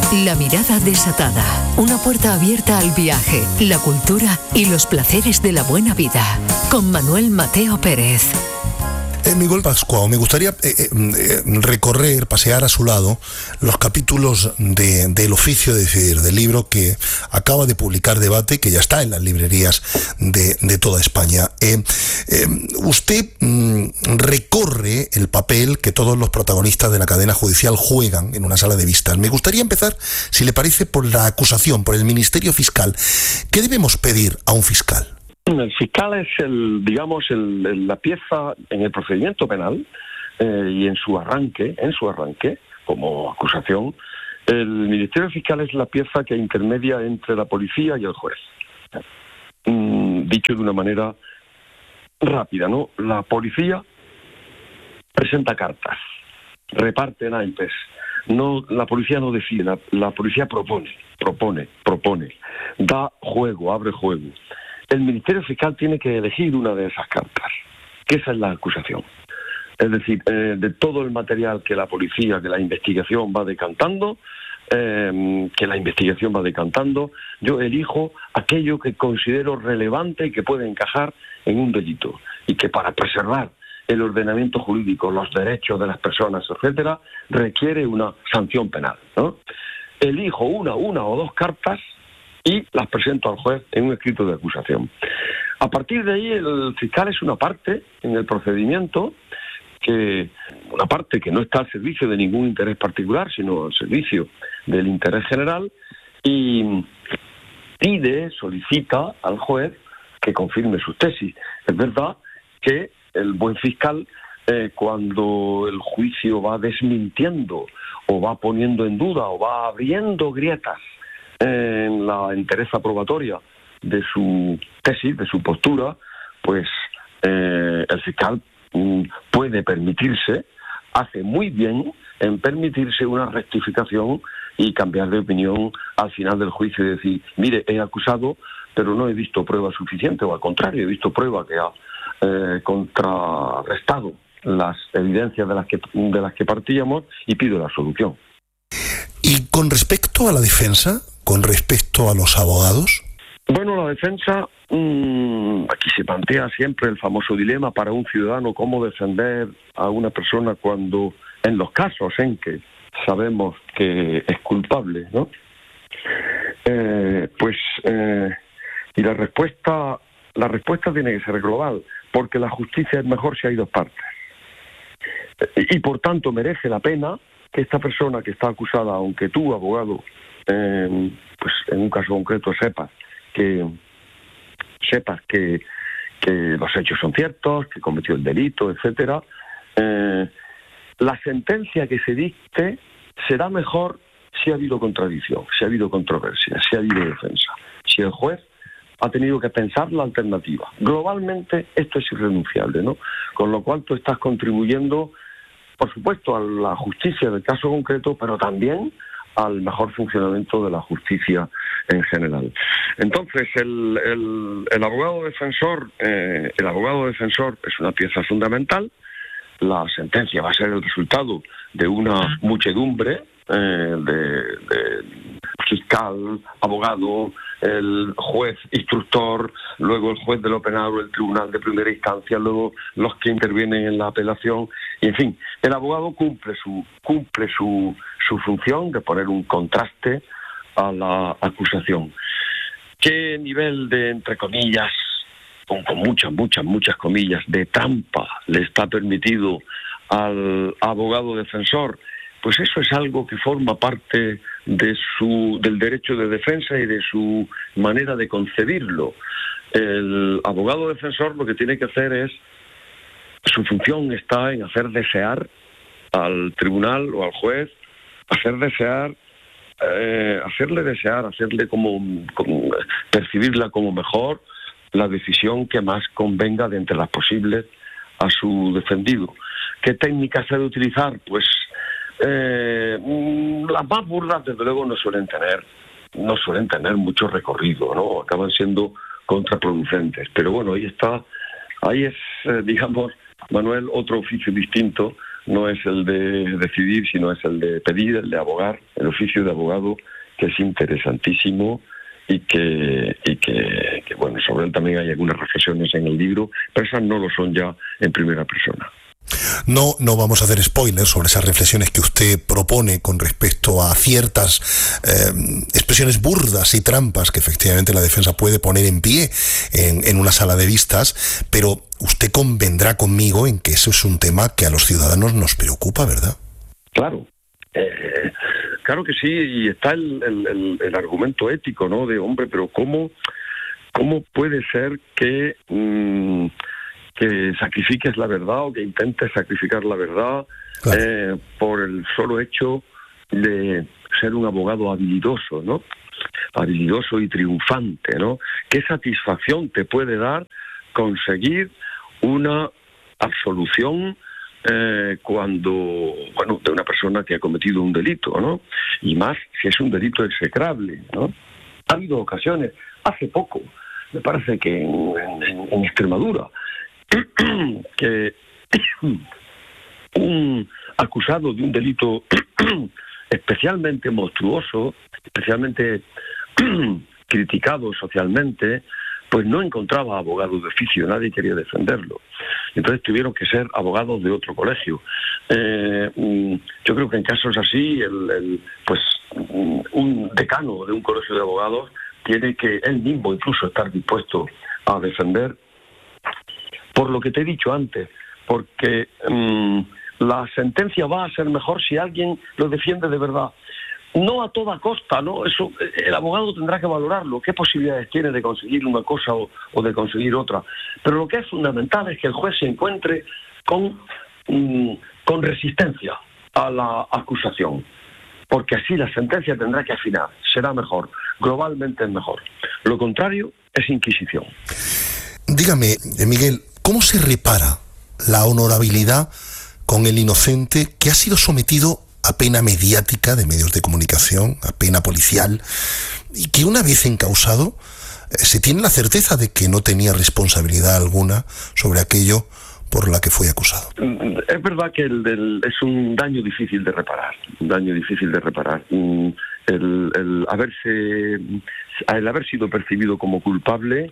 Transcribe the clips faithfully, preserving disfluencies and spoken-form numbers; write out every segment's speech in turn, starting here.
La mirada desatada. Una puerta abierta al viaje, la cultura y los placeres de la buena vida. Con Manuel Mateo Pérez. Eh, Miguel Pascual, me gustaría eh, eh, recorrer, pasear a su lado los capítulos de, del Oficio de Decidir, del libro que acaba de publicar Debate, que ya está en las librerías de, de toda España. Eh, eh, usted mm, recorre el papel que todos los protagonistas de la cadena judicial juegan en una sala de vistas. Me gustaría empezar, si le parece, por la acusación, por el Ministerio Fiscal. ¿Qué debemos pedir a un fiscal? El fiscal es el, digamos, el, el, la pieza en el procedimiento penal eh, y en su arranque, en su arranque, como acusación, el Ministerio Fiscal es la pieza que intermedia entre la policía y el juez. Mm, dicho de una manera rápida, ¿no? La policía presenta cartas, reparte naipes. No, la policía no decide, la, la policía propone, propone, propone, da juego, abre juego. El Ministerio Fiscal tiene que elegir una de esas cartas, que esa es la acusación. Es decir, eh, de todo el material que la policía, que la investigación va decantando, eh, que la investigación va decantando, yo elijo aquello que considero relevante y que puede encajar en un delito, y que para preservar el ordenamiento jurídico, los derechos de las personas, etcétera, requiere una sanción penal, ¿no? Elijo una, una o dos cartas y las presento al juez en un escrito de acusación. A partir de ahí, el fiscal es una parte en el procedimiento, que una parte que no está al servicio de ningún interés particular, sino al servicio del interés general, y pide, solicita al juez que confirme sus tesis. Es verdad que el buen fiscal, eh, cuando el juicio va desmintiendo o va poniendo en duda o va abriendo grietas en la entereza probatoria de su tesis, de su postura, pues eh, el fiscal mm, puede permitirse, hace muy bien en permitirse una rectificación y cambiar de opinión al final del juicio y decir, mire, he acusado, pero no he visto prueba suficiente, o al contrario, he visto prueba que ha eh, contrarrestado las evidencias de las que de las que partíamos y pido la solución. Y con respecto a la defensa, con respecto a los abogados. Bueno, la defensa, mmm, aquí se plantea siempre el famoso dilema para un ciudadano, cómo defender a una persona cuando, en los casos en que sabemos que es culpable, ¿no? Eh, pues, eh, y la respuesta, la respuesta tiene que ser global, porque la justicia es mejor si hay dos partes. Y por tanto merece la pena que esta persona que está acusada, aunque tú, abogado, eh, pues en un caso concreto sepas que sepas que, que los hechos son ciertos, que cometió el delito, etcétera, eh, la sentencia que se dicte será mejor si ha habido contradicción, si ha habido controversia, si ha habido defensa, si el juez ha tenido que pensar la alternativa. Globalmente esto es irrenunciable, ¿no? Con lo cual tú estás contribuyendo, por supuesto, a la justicia del caso concreto, pero también al mejor funcionamiento de la justicia en general. Entonces, el, el, el abogado defensor, eh, el abogado defensor es una pieza fundamental. La sentencia va a ser el resultado de una muchedumbre eh, de, de fiscal, abogado, el juez instructor, luego el juez de lo penal o el tribunal de primera instancia, luego los que intervienen en la apelación, y en fin, el abogado cumple su cumple su, su función de poner un contraste a la acusación. ¿Qué nivel de, entre comillas, con, con muchas, muchas, muchas comillas, de trampa le está permitido al abogado defensor? Pues eso es algo que forma parte de su del derecho de defensa y de su manera de concebirlo. El abogado defensor lo que tiene que hacer es, su función está en hacer desear al tribunal o al juez, hacer desear, eh, hacerle desear, hacerle como, como percibirla como mejor, la decisión que más convenga de entre las posibles a su defendido. ¿Qué técnicas se ha de utilizar? Pues Eh, las más burdas desde luego no suelen tener no suelen tener mucho recorrido, ¿no? Acaban siendo contraproducentes, pero bueno, ahí está ahí es eh, digamos, Manuel, otro oficio distinto no es el de decidir, sino es el de pedir, el de abogar, el oficio de abogado, que es interesantísimo y que, y que, que bueno, sobre él también hay algunas reflexiones en el libro, pero esas no lo son ya en primera persona. No, no vamos a hacer spoilers sobre esas reflexiones que usted propone con respecto a ciertas eh, expresiones burdas y trampas que efectivamente la defensa puede poner en pie en, en una sala de vistas, pero usted convendrá conmigo en que eso es un tema que a los ciudadanos nos preocupa, ¿verdad? Claro, eh, claro que sí, y está el, el, el, el argumento ético, ¿no? De, hombre, pero ¿cómo, cómo puede ser que... Mmm, que sacrifiques la verdad o que intentes sacrificar la verdad claro. eh, por el solo hecho de ser un abogado habilidoso, ¿no? Habilidoso y triunfante, ¿no? ¿Qué satisfacción te puede dar conseguir una absolución eh, cuando, bueno, de una persona que ha cometido un delito, ¿no? Y más si es un delito execrable, ¿no? Ha habido ocasiones, hace poco, me parece que en, en, en Extremadura, que un acusado de un delito especialmente monstruoso, especialmente criticado socialmente, pues no encontraba abogado de oficio, nadie quería defenderlo. Entonces tuvieron que ser abogados de otro colegio. Eh, yo creo que en casos así, el, el, pues un decano de un colegio de abogados tiene que él mismo incluso estar dispuesto a defender, por lo que te he dicho antes, porque um, la sentencia va a ser mejor si alguien lo defiende de verdad. No a toda costa, ¿no? Eso el abogado tendrá que valorarlo, qué posibilidades tiene de conseguir una cosa o, o de conseguir otra. Pero lo que es fundamental es que el juez se encuentre con, um, con resistencia a la acusación, porque así la sentencia tendrá que afinar, será mejor, globalmente es mejor. Lo contrario es inquisición. Dígame, Miguel, ¿cómo se repara la honorabilidad con el inocente que ha sido sometido a pena mediática de medios de comunicación, a pena policial, y que una vez encausado eh, se tiene la certeza de que no tenía responsabilidad alguna sobre aquello por la que fue acusado? Es verdad que el, el, es un daño difícil de reparar, un daño difícil de reparar. El, el haberse, el haber sido percibido como culpable,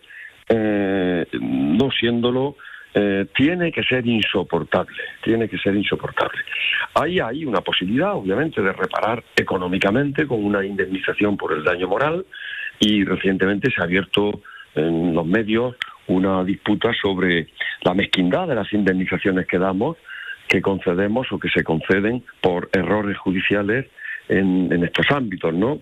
eh, no siéndolo, eh, tiene que ser insoportable, tiene que ser insoportable. Ahí hay una posibilidad, obviamente, de reparar económicamente con una indemnización por el daño moral, y recientemente se ha abierto en los medios una disputa sobre la mezquindad de las indemnizaciones que damos, que concedemos o que se conceden por errores judiciales en, en estos ámbitos, ¿no?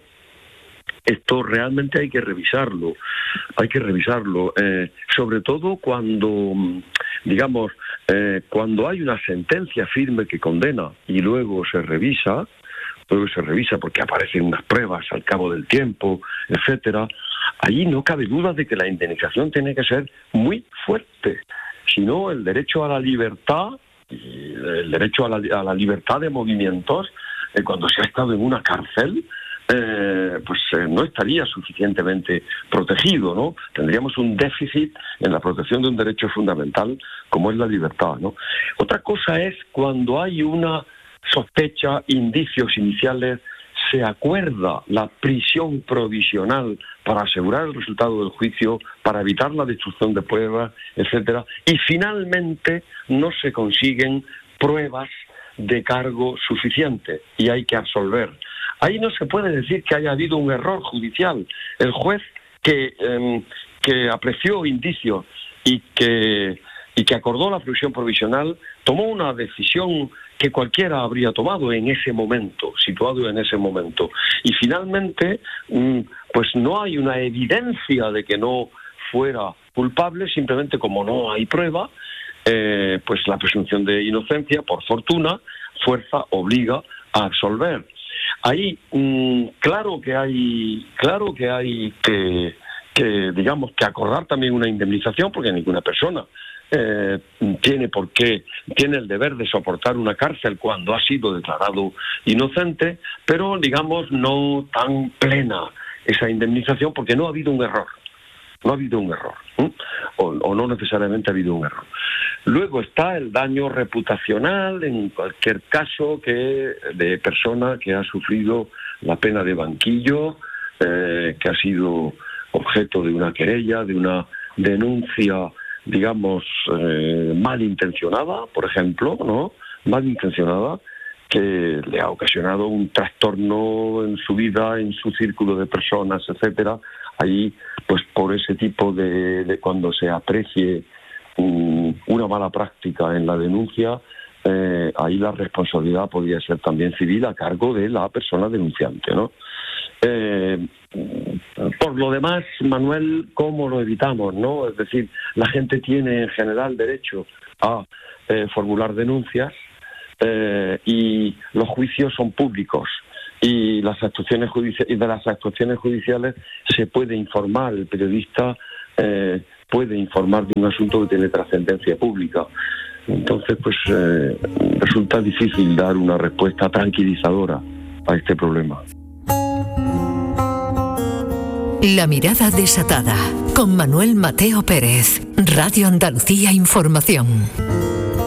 Esto realmente hay que revisarlo, hay que revisarlo, eh, sobre todo cuando, digamos, eh, cuando hay una sentencia firme que condena y luego se revisa, luego se revisa porque aparecen unas pruebas al cabo del tiempo, etcétera. Allí no cabe duda de que la indemnización tiene que ser muy fuerte, si no el derecho a la libertad, el derecho a la, a la libertad de movimientos, eh, cuando se ha estado en una cárcel, Eh, pues eh, no estaría suficientemente protegido, ¿no? Tendríamos un déficit en la protección de un derecho fundamental como es la libertad, ¿no? Otra cosa es cuando hay una sospecha, indicios iniciales, se acuerda la prisión provisional para asegurar el resultado del juicio, para evitar la destrucción de pruebas, etcétera, y finalmente no se consiguen pruebas de cargo suficiente y hay que absolver. Ahí no se puede decir que haya habido un error judicial. El juez que, eh, que apreció indicios y que, y que acordó la prisión provisional tomó una decisión que cualquiera habría tomado en ese momento, situado en ese momento. Y finalmente, pues no hay una evidencia de que no fuera culpable, simplemente como no hay prueba, eh, pues la presunción de inocencia, por fortuna, fuerza, obliga a absolver. Ahí, mmm, claro que hay, claro que hay que, que, digamos, que acordar también una indemnización, porque ninguna persona eh, tiene por qué, tiene el deber de soportar una cárcel cuando ha sido declarado inocente, pero digamos no tan plena esa indemnización porque no ha habido un error. no ha habido un error, ¿eh? o, o no necesariamente ha habido un error. Luego está el daño reputacional, en cualquier caso, que de persona que ha sufrido la pena de banquillo, eh, que ha sido objeto de una querella, de una denuncia, digamos, eh, malintencionada, por ejemplo, ¿no? Malintencionada, que le ha ocasionado un trastorno en su vida, en su círculo de personas, etcétera. Ahí, pues por ese tipo de, de cuando se aprecie um, una mala práctica en la denuncia, eh, ahí la responsabilidad podría ser también civil a cargo de la persona denunciante, ¿no? Eh, por lo demás, Manuel, ¿cómo lo evitamos, no? Es decir, la gente tiene en general derecho a eh, formular denuncias, eh, y los juicios son públicos y las actuaciones judiciales, y de las actuaciones judiciales se puede informar, el periodista eh, puede informar de un asunto que tiene trascendencia pública. Entonces, pues eh, resulta difícil dar una respuesta tranquilizadora a este problema. La mirada desatada, con Manuel Mateo Pérez, Radio Andalucía Información.